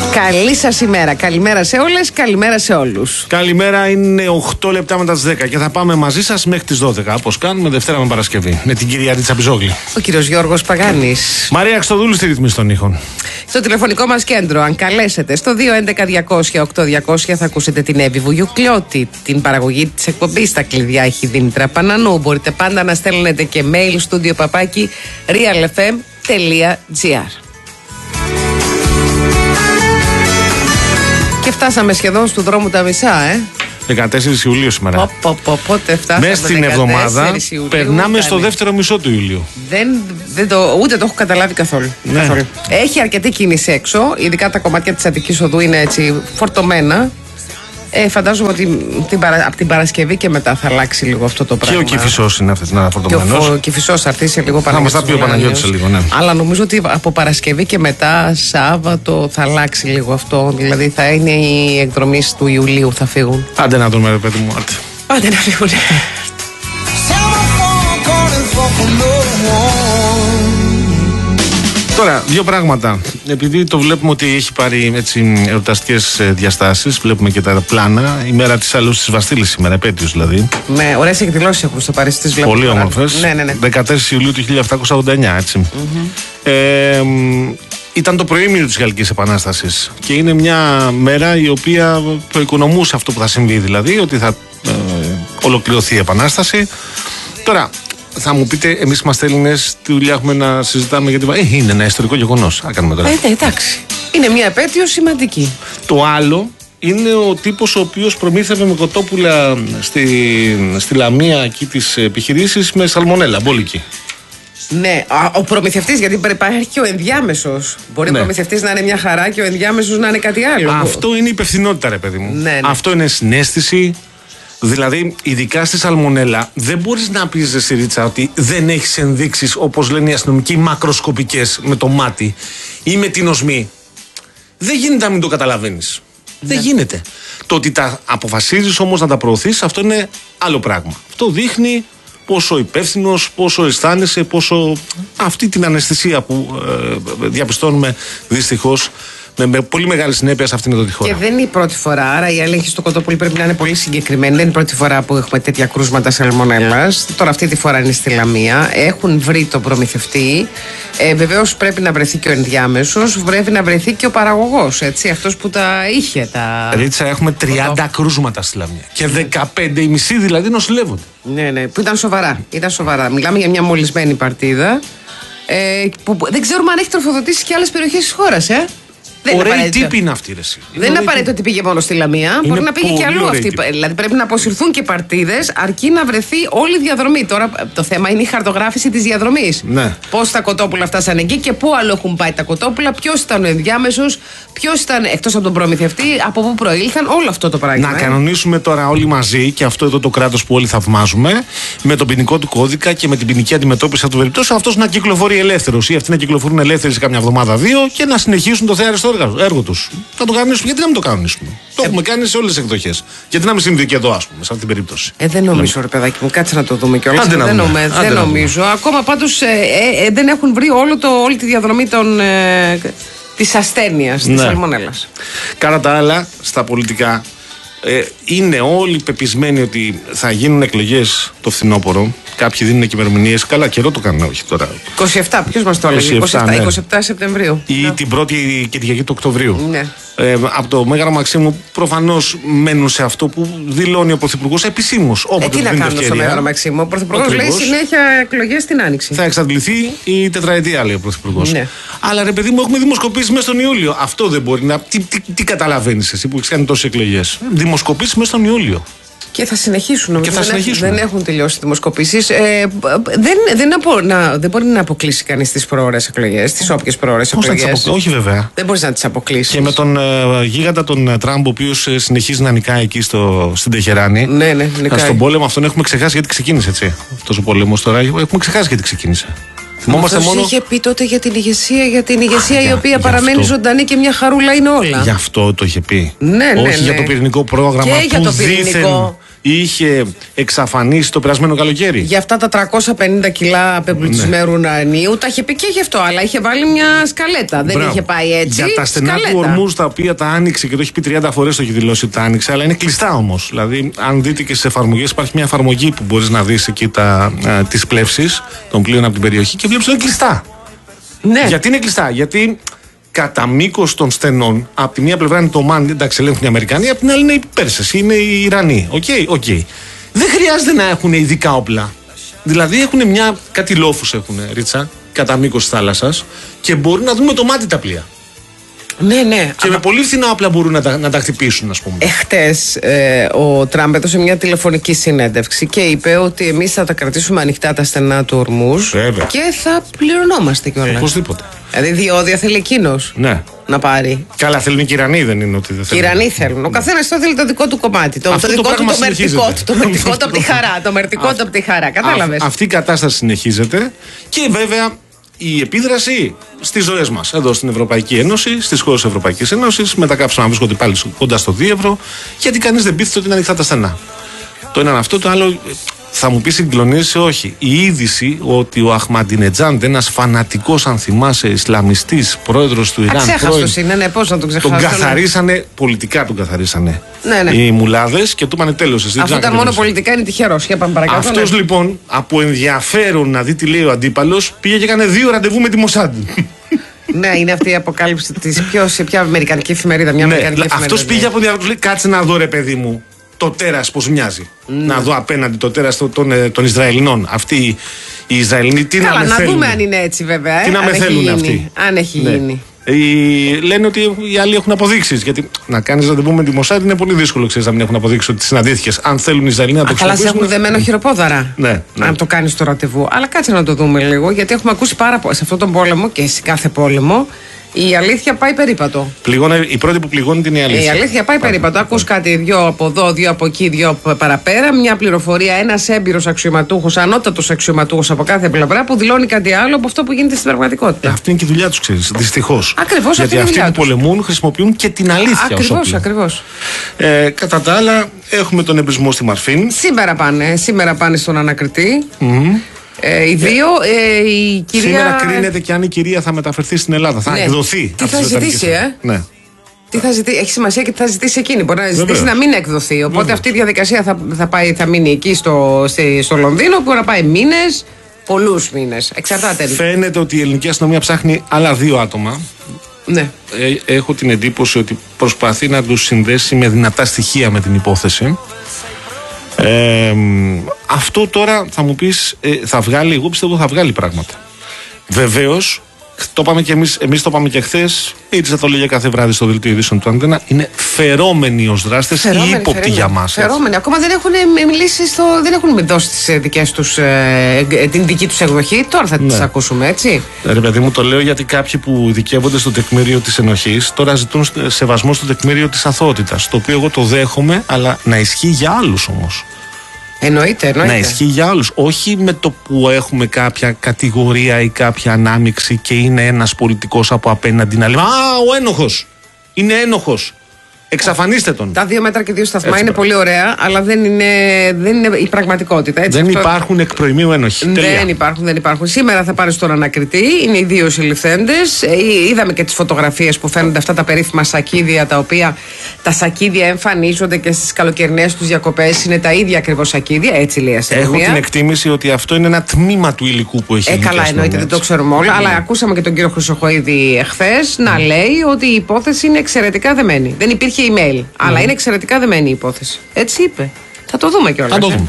Καλή σας ημέρα. Καλημέρα σε όλες, καλημέρα σε όλους. Καλημέρα, είναι 8 λεπτά μετά τις 10 και θα πάμε μαζί σας μέχρι τις 12. Όπως κάνουμε Δευτέρα με Παρασκευή. Με την κυρία Ρίτσα Πιζόγλη. Ο κύριος Γιώργος Παγάνης. Μαρία Χριστοδούλου στη ρύθμιση των ήχων. Στο τηλεφωνικό μας κέντρο, αν καλέσετε στο 211-200-8200, θα ακούσετε την Εύη Βουγιουκλιώτη. Την παραγωγή της εκπομπής στα κλειδιά έχει Δήμητρα Πανανού. Μπορείτε πάντα να στέλνετε και mail studio@realfm.gr. Και φτάσαμε σχεδόν του δρόμου τα μισά, 14 Ιουλίου σήμερα. Πότε φτάσαμε? Μέσα στην εβδομάδα περνάμε στο δεύτερο μισό του Ιουλίου. Ούτε το έχω καταλάβει καθόλου. Ναι. Καθόλου. Έχει αρκετή κίνηση έξω, ειδικά τα κομμάτια της Αττικής Οδού είναι έτσι φορτωμένα. Φαντάζομαι ότι από την Παρασκευή και μετά θα αλλάξει λίγο αυτό το πράγμα. Και ο Κηφισός είναι αυτή την ώρα φορτωμένος. Ο Κηφισός θα έρθει σε λίγο Θα μας τα πει ο Παναγιώτης σε λίγο, ναι. Αλλά νομίζω ότι από Παρασκευή και μετά Σάββατο θα αλλάξει λίγο αυτό. Δηλαδή θα είναι οι εκδρομείς του Ιουλίου, θα φύγουν. Άντε να δούμε, ρε παιδί μου. Άντε να φύγουν. Τώρα, δύο πράγματα. Επειδή το βλέπουμε ότι έχει πάρει εορταστικές διαστάσεις, βλέπουμε και τα πλάνα. Η μέρα της Αλλούς της Βαστήλης σήμερα, επέτειος δηλαδή. Με ωραίες εκδηλώσεις έχουν στο Παρίσι, τις βλέπουμε. Πολύ όμορφες. Ναι. 14 Ιουλίου του 1789, έτσι. Ήταν το προήμιο της Γαλλικής Επανάστασης και είναι μια μέρα η οποία προοικονομούσε αυτό που θα συμβεί, δηλαδή ότι θα ολοκληρωθεί η Επανάσταση. Τώρα, θα μου πείτε, εμείς είμαστε Έλληνες, τι δουλειά έχουμε να συζητάμε γιατί είναι ένα ιστορικό γεγονός. Κάνουμε τώρα. Εντάξει. Είναι μια επέτειος σημαντική. Το άλλο είναι ο τύπος ο οποίος προμήθευε με κοτόπουλα στη Λαμία εκεί τις επιχειρήσεις με σαλμονέλα, μπόλικη. Ναι, ο προμηθευτής, γιατί υπάρχει και ο ενδιάμεσος. Μπορεί ο προμηθευτής να είναι μια χαρά και ο ενδιάμεσος να είναι κάτι άλλο. Αυτό είναι υπευθυνότητα, ρε παιδί μου. Ναι. Αυτό είναι συναίσθηση. Δηλαδή, ειδικά στη σαλμονέλα, δεν μπορείς να πεις, στη Ρίτσα, ότι δεν έχεις ενδείξεις, όπως λένε οι αστυνομικοί, μακροσκοπικές με το μάτι ή με την οσμή. Δεν γίνεται να μην το καταλαβαίνεις. Ναι. Δεν γίνεται. Το ότι τα αποφασίζεις όμως να τα προωθείς, αυτό είναι άλλο πράγμα. Αυτό δείχνει πόσο υπεύθυνος, πόσο αισθάνεσαι, πόσο αυτή την αναισθησία που διαπιστώνουμε δυστυχώς με πολύ μεγάλη συνέπεια σε αυτήν εδώ τη χώρα. Και δεν είναι η πρώτη φορά, άρα η έλεγχη στο κοτόπουλο πρέπει να είναι πολύ συγκεκριμένη. Δεν είναι η πρώτη φορά που έχουμε τέτοια κρούσματα σαλμονέλας. Τώρα αυτή τη φορά είναι στη Λαμία. Έχουν βρει τον προμηθευτή. Βεβαίως πρέπει να βρεθεί και ο ενδιάμεσος, πρέπει να βρεθεί και ο παραγωγός. Αυτός που τα είχε. Ρίτσα, έχουμε 30 κρούσματα στη Λαμία. Και 15, η μισή δηλαδή νοσηλεύονται. Ναι, που ήταν σοβαρά. Μιλάμε για μια μολυσμένη παρτίδα. Που δεν ξέρουμε αν έχει τροφοδοτήσει και άλλες περιοχές της χώρας, Ωραίοι τύποι είναι αυτοί, ρε. Δεν είναι απαραίτητο ότι πήγε μόνο στη Λαμία. Μπορεί να πήγε και αλλού αυτή. Δηλαδή πρέπει να αποσυρθούν και παρτίδες αρκεί να βρεθεί όλη η διαδρομή. Τώρα το θέμα είναι η χαρτογράφηση της διαδρομής. Ναι. Πώς τα κοτόπουλα φτάσαν εκεί και πού άλλο έχουν πάει τα κοτόπουλα, ποιος ήταν ο ενδιάμεσος, ποιος ήταν εκτός από τον προμηθευτή, από πού προήλθαν, όλο αυτό το πράγμα. Να κανονίσουμε τώρα όλοι μαζί και αυτό εδώ το κράτος που όλοι θαυμάζουμε, με τον ποινικό του κώδικα και με την ποινική αντιμετώπιση αυτών των περιπτώσεων, αυτός να κυκλοφορεί ελεύθερος ή αυτοί να κυκλοφορούν ελεύθεροι σε κάμια εβδομάδα-δύο και να συνεχίσουν το θέαριστο έργο τους. Θα το κανονίσουμε. Γιατί να μην το κανονίσουμε? Το έχουμε κάνει σε όλες τις εκδοχές. Γιατί να μην συμβεί και εδώ, ας πούμε, σε αυτή την περίπτωση. Δεν νομίζω, ρε παιδάκι μου, κάτσε να το δούμε κιόλας. Δεν νομίζω. Ακόμα πάντως δεν έχουν βρει όλη τη διαδρομή της ασθένειας, της σαλμονέλας. Κατά τα άλλα, στα πολιτικά, είναι όλοι πεπισμένοι ότι θα γίνουν εκλογές το φθινόπωρο. Κάποιοι δίνουν και ημερομηνίες. Καλά, καιρό το κάνουν, όχι τώρα. 27, ποιος μας το έλεγε? 27 Σεπτεμβρίου. Ή την 1η Κυριακή του Οκτωβρίου. Ναι. Από το Μέγαρο Μαξίμου προφανώς μένουν σε αυτό που δηλώνει ο Πρωθυπουργός επισήμως. Τι να κάνουν στο Μέγαρο Μαξίμου? Ο Πρωθυπουργός λέει συνέχεια εκλογές στην Άνοιξη. Θα εξαντληθεί η τετραετία, λέει ο Πρωθυπουργός. Ναι. Αλλά ρε παιδί μου, έχουμε δημοσκοπήσεις μέσα στον Ιούλιο. Αυτό δεν μπορεί να. Τι καταλαβαίνεις εσύ που έχεις κάνει τόσες εκλογές? Δημοσκοπήσεις μέσα στον Ιούλιο. Και θα συνεχίσουν. Δεν έχουν τελειώσει οι δημοσκοπήσεις. Δεν μπορεί να αποκλείσει κανείς τις προώρες εκλογές, τις όποιες προώρες εκλογές. Όχι, βέβαια. Δεν μπορείς να τις αποκλείσεις. Και με τον γίγαντα τον Τραμπ, ο οποίος συνεχίζει να νικάει εκεί στην Τεχεράνη. Ναι, στον πόλεμο αυτόν έχουμε ξεχάσει γιατί ξεκίνησε, έτσι. Αυτός ο πόλεμος τώρα έχουμε ξεχάσει γιατί ξεκίνησε. Αυτός μόνο... είχε πει τότε για την ηγεσία, η οποία παραμένει ζωντανή και μια χαρούλα είναι όλα. Γι' αυτό το είχε πει. Ναι, όχι για το πυρηνικό πρόγραμμα και που για το πυρηνικό. είχε εξαφανίσει το περασμένο καλοκαίρι. Για αυτά τα 350 κιλά απεμπλουτισμένου ουρανίου τα είχε πει και γι' αυτό, αλλά είχε βάλει μια σκαλέτα. Δεν είχε πάει έτσι. Για τα στενά του ορμούς τα οποία τα άνοιξε και το έχει πει 30 φορές, το έχει δηλώσει ότι τα άνοιξε, αλλά είναι κλειστά όμως. Δηλαδή, αν δείτε και στις εφαρμογές, υπάρχει μια εφαρμογή που μπορείς να δεις εκεί τις πλεύσεις των πλοίων από την περιοχή και βλέπεις ότι είναι κλειστά. Ναι. Γιατί είναι κλειστά? Γιατί κατά μήκος των στενών, από τη μία πλευρά είναι το Ομάν, εντάξει, ελέγχουν οι Αμερικανοί, από την άλλη είναι οι Πέρσες, είναι οι Ιρανοί. Οκ. Δεν χρειάζεται να έχουν ειδικά όπλα. Δηλαδή έχουν κάτι λόφους έχουν, Ρίτσα, κατά μήκος της θάλασσας και μπορούν να δουν με το μάτι τα πλοία. Ναι. Και με πολύ φθηνά όπλα μπορούν να τα χτυπήσουν, ας πούμε. Χτες ο Τραμπ έδωσε μια τηλεφωνική συνέντευξη και είπε ότι εμείς θα τα κρατήσουμε ανοιχτά τα στενά του ορμούς και θα πληρωνόμαστε κιόλας. Οπωσδήποτε. Δηλαδή διόδια θέλει εκείνος να πάρει. Καλά, θέλουν και οι Ιρανοί, δεν είναι ότι δεν θέλουν. Οι Ιρανοί θέλουν. Ο καθένας θέλει το δικό του κομμάτι. Το δικό του, το μερτικό του. Το μερτικό του από τη χαρά. Το μερτικό του από τη χαρά. Κατάλαβες. Αυτή η κατάσταση συνεχίζεται και βέβαια η επίδραση στις ζωές μας εδώ στην Ευρωπαϊκή Ένωση, στις χώρες της Ευρωπαϊκής Ένωσης, με τα καύσιμα να βρίσκονται πάλι κοντά στο 2 ευρώ, γιατί κανείς δεν πείθεται ότι είναι ανοιχτά τα στενά. Το ένα είναι αυτό, το άλλο θα μου πει συγκλονίσει, όχι. Η είδηση ότι ο Αχμαντινετζάντ, ένας φανατικός, αν θυμάσαι, Ισλαμιστής, πρόεδρος του Ιράν. Αξέχαστος είναι, πώς να τον ξεχάσω. Τον καθαρίσανε, πολιτικά τον καθαρίσανε. Ναι. Οι μουλάδες και του είπανε τέλος. Αυτό ήταν μόνο πολιτικά, είναι τυχερός. Για πάμε παρακάτω. Αυτός λοιπόν, από ενδιαφέρον να δει τι λέει ο αντίπαλος, πήγε και έκανε 2 ραντεβού με τη Μοσάντ. Ναι, είναι αυτή η αποκάλυψη σε ποια αμερικανική εφημερίδα. Αυτός πήγε από ενδιαφέρον, λέει κάτσε να δω ρε παιδί μου το τέρας πώς μοιάζει. Να δω απέναντι το τέρας των Ισραηλινών. Αυτοί οι Ισραηλινοί τι να με θέλουν. Καλά, να δούμε αν είναι έτσι βέβαια. Τι να με θέλουν αυτοί. Αν έχει γίνει. Λένε ότι οι άλλοι έχουν αποδείξεις. Γιατί να κάνεις ραντεβού με τη Μοσάντ είναι πολύ δύσκολο, ξέρεις, να μην έχουν αποδείξει ότι συναντήθηκες. Αν θέλουν οι Ισραηλινοί να το χρησιμοποιήσουν. Αλλά σε έχουν δεμένο χειροπόδαρα. Ναι. Αν το κάνεις το ραντεβού. Αλλά κάτσε να το δούμε λίγο, γιατί έχουμε ακούσει πάρα πολλά σε αυτόν τον πόλεμο και σε κάθε πόλεμο. Η αλήθεια πάει περίπατο. Η πρώτη που πληγώνει είναι η αλήθεια. Η αλήθεια πάει περίπατο. Ακούς κάτι, 2 από εδώ, 2 από εκεί, 2 παραπέρα. Μια πληροφορία, ένας έμπειρος αξιωματούχος, ανώτατος αξιωματούχος από κάθε πλευρά που δηλώνει κάτι άλλο από αυτό που γίνεται στην πραγματικότητα. Αυτή είναι και η δουλειά τους, ξέρεις. Δυστυχώς. Ακριβώς. Γιατί αυτοί που πολεμούν χρησιμοποιούν και την αλήθεια. Ακριβώς. Κατά τα άλλα, έχουμε τον εμπρισμό στη Μαρφίν. Σήμερα πάνε στον ανακριτή. Οι δύο, η κυρία. Σήμερα κρίνεται και αν η κυρία θα μεταφερθεί στην Ελλάδα. Θα εκδοθεί. Τι θα ζητήσει, Ναι. Τι θα ζητήσει, έχει σημασία και τι θα ζητήσει εκείνη. Μπορεί να ζητήσει να μην εκδοθεί. Οπότε αυτή η διαδικασία θα μείνει εκεί στο Λονδίνο, που μπορεί να πάει μήνες, πολλούς μήνες. Εξαρτάται. Φαίνεται ότι η ελληνική αστυνομία ψάχνει άλλα 2 άτομα. Ναι. Έχω την εντύπωση ότι προσπαθεί να τους συνδέσει με δυνατά στοιχεία με την υπόθεση. Αυτό τώρα θα μου πεις θα βγάλει, εγώ πιστεύω θα βγάλει πράγματα. Βεβαίως, το είπαμε και εμείς το είπαμε και χθες, η Ρίτσα το λέγε κάθε βράδυ στο δελτίο ειδήσεων του Αντένα, είναι φερόμενοι ως δράστες ή ύποπτοι για μας. Φερόμενοι. Ακόμα δεν έχουν μιλήσει, δεν έχουν δώσει τις δικές τους, την δική τους εκδοχή. Τώρα θα τις ακούσουμε, έτσι. Ρε παιδί μου, το λέω γιατί κάποιοι που ειδικεύονται στο τεκμήριο της ενοχής τώρα ζητούν σεβασμό στο τεκμήριο της αθωότητας. Το οποίο εγώ το δέχομαι, αλλά να ισχύει για άλλους όμως. Εννοείται. Να ισχύει για όλους. Όχι με το που έχουμε κάποια κατηγορία ή κάποια ανάμειξη και είναι ένας πολιτικός από απέναντι να λέμε ο ένοχος. Είναι ένοχος. Εξαφανίστε τον. Τα 2 μέτρα και 2 σταθμά είναι πολύ ωραία, αλλά δεν είναι η πραγματικότητα. Έτσι, δεν υπάρχουν εκ προημίου ένοχοι. Δεν υπάρχουν. Σήμερα θα πάρει στον ανακριτή. Είναι οι 2 συλληφθέντες. Είδαμε και τις φωτογραφίες που φαίνονται αυτά τα περίφημα σακίδια, τα οποία τα σακίδια εμφανίζονται και στις καλοκαιρινές τους διακοπές. Είναι τα ίδια ακριβώς σακίδια, έτσι λέει η αστυνομία. Έχω την εκτίμηση ότι αυτό είναι ένα τμήμα του υλικού που έχει γίνει. Καλά, εννοείται, δεν το ξέρουμε όλα. Αλλά ακούσαμε και τον κύριο Χρυσοχοίδη εχθές να λέει ότι η υπόθεση είναι εξαιρετικά δεμένη. Δεν υπήρχε email, αλλά είναι εξαιρετικά δεμένη η υπόθεση. Έτσι είπε. Θα το δούμε κιόλας. Θα το δούμε.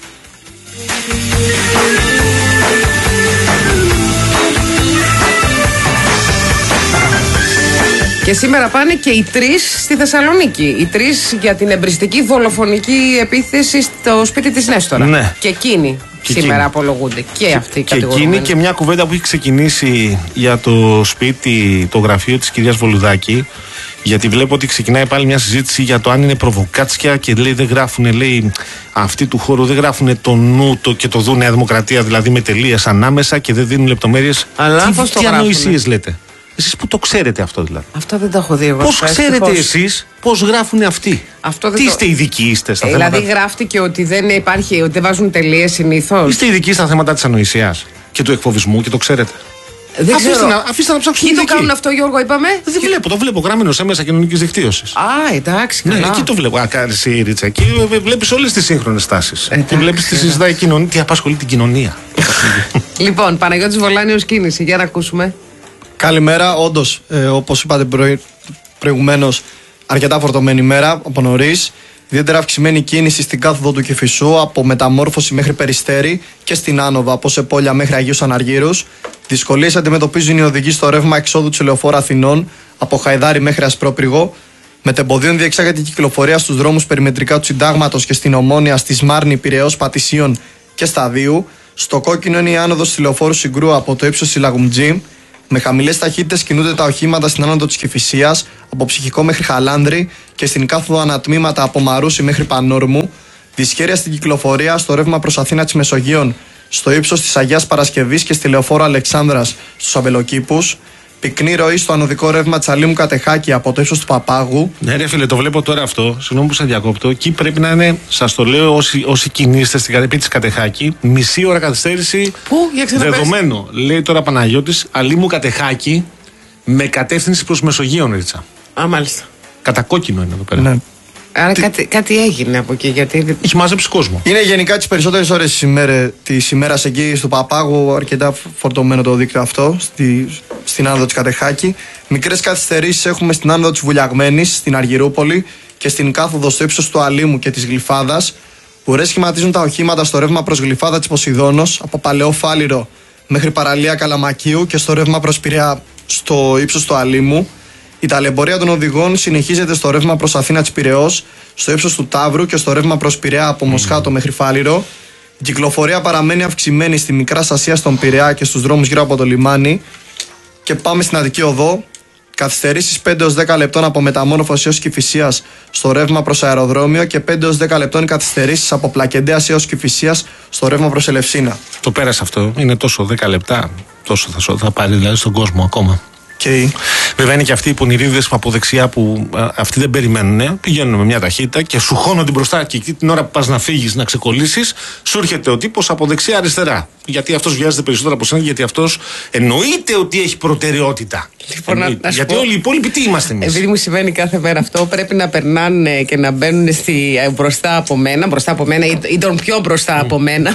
Και σήμερα πάνε και οι 3 στη Θεσσαλονίκη. Οι 3 για την εμπριστική δολοφονική επίθεση στο σπίτι της Νέστορα. Ναι. Και εκείνοι σήμερα απολογούνται. Και αυτοί οι κατηγορούμενοι. Και εκείνη και μια κουβέντα που έχει ξεκινήσει για το σπίτι, το γραφείο της κυρίας Βολουδάκη. Γιατί βλέπω ότι ξεκινάει πάλι μια συζήτηση για το αν είναι προβοκάτσια και λέει δεν γράφουν, λέει αυτοί του χώρου δεν γράφουν το νου και το δου Νέα Δημοκρατία, δηλαδή με τελείες ανάμεσα και δεν δίνουν λεπτομέρειες. Αλλά τι ανοησίες λέτε. Εσείς που το ξέρετε αυτό δηλαδή. Αυτό δεν το έχω δει εγώ. Πώς ξέρετε εσείς πώς γράφουν αυτοί? Τι είστε ειδικοί είστε στα θέματα? Δηλαδή γράφτηκε ότι δεν υπάρχει, ότι δεν βάζουν τελείες συνήθως. Είστε ειδικοί στα θέματα της ανοησίας και του εκφοβισμού και το ξέρετε. Δεν αφήστε να ψάξουν. Ποιοι το κάνουν αυτό, Γιώργο, είπαμε? Το βλέπω γραμμένο σε μέσα κοινωνικής δικτύωσης. Α, εντάξει. Ναι, εκεί το βλέπω. Εσύ, Ρίτσα, εκεί βλέπεις όλες τις σύγχρονες τάσεις. Και βλέπεις τι συζητάει η κοινωνία, τι απασχολεί την κοινωνία. Λοιπόν, Παναγιώτης Βολάνιος, κίνηση, για να ακούσουμε. Καλημέρα. Όντως, όπως είπατε προηγουμένως, αρκετά φορτωμένη ημέρα από νωρίς. Ιδιαίτερα αυξημένη κίνηση στην κάθοδο του Κηφισού, από Μεταμόρφωση μέχρι Περιστέρι, και στην άνοδο από Σεπόλια μέχρι Αγίους Αναργύρους. Δυσκολίες αντιμετωπίζουν οι οδηγοί στο ρεύμα εξόδου του Λεωφόρου Αθηνών, από Χαϊδάρι μέχρι Ασπρόπυργο. Μετεμποδίων διεξάγεται η κυκλοφορία στους δρόμους περιμετρικά του Συντάγματος και στην Ομόνια, στη Σμάρνη, Πειραιώς, Πατησίων και Σταδίου. Στο κόκκινο είναι η άνοδος του Λεωφόρου Συγκρού από το ύψος της Λαγουμτζή. Με χαμηλές ταχύτητες κινούνται τα οχήματα στην άνοδο της Κηφισίας, από Ψυχικό μέχρι Χαλάνδρη, και στην κάθοδο ανατμήματα από Μαρούσι μέχρι Πανόρμου. Δυσχέρεια στην κυκλοφορία στο ρεύμα προς Αθήνα της Μεσογείων, στο ύψος της Αγίας Παρασκευής και στη Λεωφόρο Αλεξάνδρας στους Αμπελοκήπους. Πυκνή ροή στο ανωδικό ρεύμα Τσαλίμου Κατεχάκη από το ύψος του Παπάγου. Ναι, ρε φίλε, το βλέπω τώρα αυτό. Συγγνώμη που σε διακόπτω. Εκεί πρέπει να είναι, σας το λέω, όσοι κινείστε στην κατεπίτη της Κατεχάκη, μισή ώρα καθυστέρηση. Πού, για ξαναπες. Δεδομένο. Λέει τώρα Παναγιώτης, Αλίμου Κατεχάκη με κατεύθυνση προς Μεσογείον, Ρίτσα. Α, μάλιστα. Κατά κόκκινο είναι εδώ πέρα. Ναι. Άρα κάτι έγινε από εκεί, γιατί. Έχει μαζέψει κόσμο. Είναι γενικά τις περισσότερες ώρες της ημέρας εκεί στο Παπάγου, αρκετά φορτωμένο το δίκτυο αυτό, στην άνοδο της Κατεχάκη. Μικρές καθυστερήσεις έχουμε στην άνοδο της Βουλιαγμένης, στην Αργυρούπολη, και στην κάθοδο στο ύψος του Αλίμου και της Γλυφάδας. Ουρές σχηματίζουν τα οχήματα στο ρεύμα προς Γλυφάδα της Ποσειδώνος, από Παλαιό Φάληρο μέχρι παραλία Καλαμακίου, και στο ρεύμα προς Πειραιά στο ύψος του Αλίμου. Η ταλαιπωρία των οδηγών συνεχίζεται στο ρεύμα προς Αθήνα της Πειραιώς, στο ύψος του Ταύρου, και στο ρεύμα προς Πειραιά από Μοσχάτο μέχρι Φάληρο. Η κυκλοφορία παραμένει αυξημένη στη Μικρά Ασία στον Πειραιά και στους δρόμους γύρω από το λιμάνι. Και πάμε στην Αττική Οδό. Καθυστερήσεις 5 έως 10 λεπτών από Μεταμόρφωση έως Κηφισίας στο ρεύμα προς Αεροδρόμιο, και 5 έως 10 λεπτών καθυστερήσεις από Πλακεντέας έως Κηφισίας στο ρεύμα προς Ελευσίνα. Το πέρασε αυτό. Είναι τόσο 10 λεπτά. Τόσο θα πάρει δηλαδή στον κόσμο ακόμα. Okay. Βέβαια είναι και αυτοί οι πονηρίδες από δεξιά που αυτοί δεν περιμένουν, πηγαίνουν με μια ταχύτητα και σου χώνονται μπροστά, και εκεί την ώρα που πας να φύγεις, να ξεκολλήσεις, σου έρχεται ο τύπος από δεξιά-αριστερά. Γιατί αυτός βιάζεται περισσότερο από σένα, γιατί αυτός εννοείται ότι έχει προτεραιότητα. Λοιπόν, γιατί όλοι οι υπόλοιποι τι είμαστε εμείς? Επειδή μου συμβαίνει κάθε μέρα αυτό, πρέπει να περνάνε και να μπαίνουν μπροστά από μένα ή τον πιο μπροστά από μένα,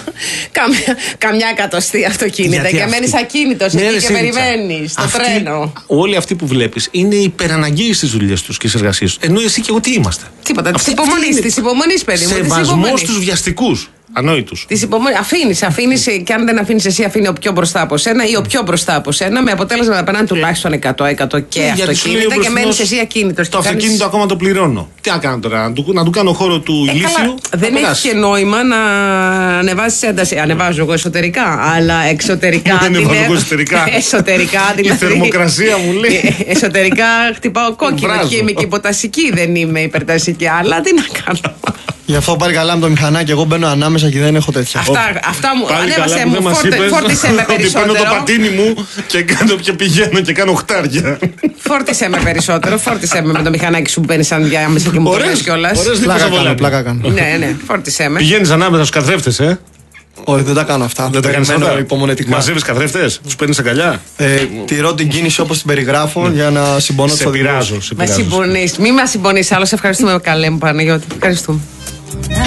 καμιά εκατοστή αυτοκίνητα, και μένεις ακίνητος εκεί και περιμένεις το τρένο. Όλοι αυτοί που βλέπεις είναι υπεραναγκαίοι στις δουλειές τους και στις εργασίες τους. Ενώ εσύ και εγώ τι είμαστε? Τίποτα. Τη υπομονή, παιδί μου. Σεβασμός στους βιαστικούς. Ανόητους. Αφήνεις, και αν δεν αφήνεις εσύ, αφήνει ο πιο μπροστά από σένα ή ο πιο μπροστά από σένα, με αποτέλεσμα να περνάνε τουλάχιστον 100 και αυτοκίνητα, και μένεις εσύ ακίνητος. Το αυτοκίνητο ακόμα το πληρώνω. Τι να κάνω τώρα, να του κάνω χώρο του ηλίθιου? Δεν έχει και νόημα να ανεβάσεις ένταση. Ανεβάζω εγώ εσωτερικά, αλλά εξωτερικά. Δεν ανεβάζω εγώ εσωτερικά. Εσωτερικά δηλαδή. Η θερμοκρασία μου λέει. Εσωτερικά χτυπάω κόκκινο, και είμαι και υποτασική, δεν είμαι υπερτασική. Αλλά τι να κάνω. Γι' αυτό πάλι καλά με το μηχανάκι. Εγώ μπαίνω ανάμεσα και δεν έχω τέτοια. Αυτά μου. Ανέβασε μου, φόρτισε με περισσότερο. Παίρνω το πατίνι μου και πηγαίνω και κάνω χτάρια. Φόρτισε με περισσότερο. Φόρτισε με το μηχανάκι σου που παίρνει σαν διάμεσα και μου το λες κιόλας. Πλάκα κάνω. Ναι, φόρτισε με. Πηγαίνεις ανάμεσα στους καθρέφτες, Όχι, δεν τα κάνω αυτά. Δεν τα κάνεις αυτά. Υπομονετικά. Μαζεύεις καθρέφτες, τους παίρνεις αγκαλιά. Τηρώ την κίνηση όπως την περιγράφω για να συμπονώ τους οδηγούς. Μη μας συμπονείς. Άλλο, ευχαριστούμε καλέ μου Παναγιώτη. Ευχαριστούμε.